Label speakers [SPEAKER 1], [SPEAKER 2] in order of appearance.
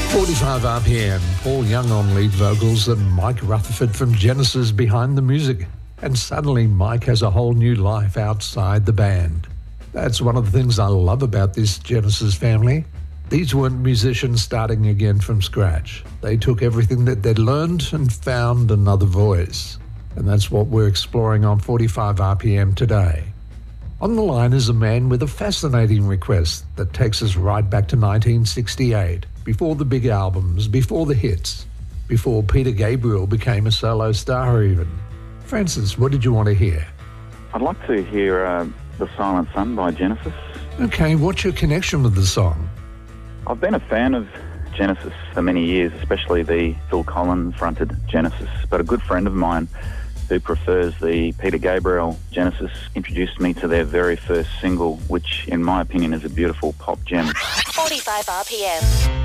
[SPEAKER 1] 45 RPM, Paul Young on lead vocals and Mike Rutherford from Genesis behind the music. And suddenly Mike has a whole new life outside the band. That's one of the things I love about this Genesis family. These weren't musicians starting again from scratch. They took everything that they'd learned and found another voice. And that's what we're exploring on 45 RPM today. On the line is a man with a fascinating request that takes us right back to 1968, before the big albums, before the hits, before Peter Gabriel became a solo star even. Francis, what did you want to hear?
[SPEAKER 2] I'd like to hear The Silent Sun by Genesis.
[SPEAKER 1] Okay, what's your connection with the song?
[SPEAKER 2] I've been a fan of Genesis for many years, especially the Phil Collins-fronted Genesis, but a good friend of mine who prefers the Peter Gabriel Genesis introduced me to their very first single, which in my opinion is a beautiful pop gem.
[SPEAKER 3] 45 RPM.